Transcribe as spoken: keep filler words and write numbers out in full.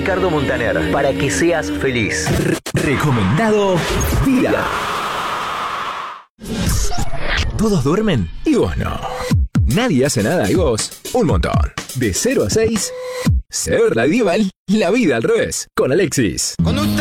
Ricardo Montaner, para que seas feliz. Recomendado Día. Todos duermen y vos no. Nadie hace nada y vos un montón. De cero a seis, Ser Radieval, la vida al revés, con Alexis. Con usted